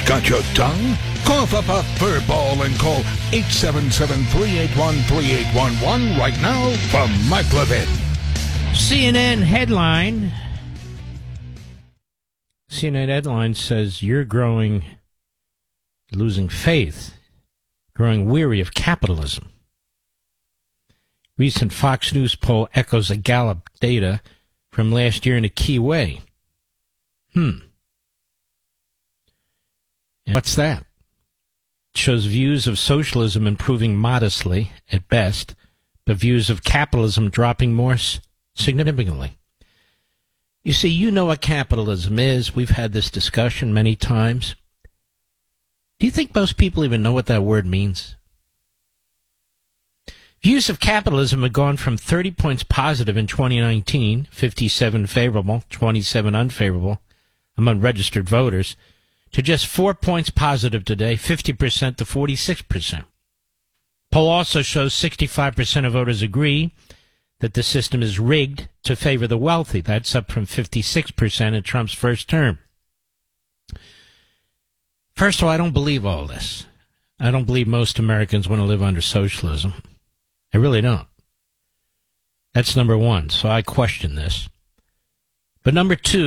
Got your tongue? Cough up a fur ball and call 877-381-3811 right now for Mike Levin. CNN headline says you're losing faith, growing weary of capitalism. Recent Fox News poll echoes a Gallup data from last year in a key way. And what's that? It shows views of socialism improving modestly at best, but views of capitalism dropping more significantly. You see, you know what capitalism is. We've had this discussion many times. Do you think most people even know what that word means? Views of capitalism have gone from 30 points positive in 2019, 57 favorable, 27 unfavorable among registered voters, to just 4 points positive today, 50% to 46%. Poll also shows 65% of voters agree that the system is rigged to favor the wealthy. That's up from 56% in Trump's first term. First of all, I don't believe all this. I don't believe most Americans want to live under socialism. I really don't. That's number one. So I question this. But number two,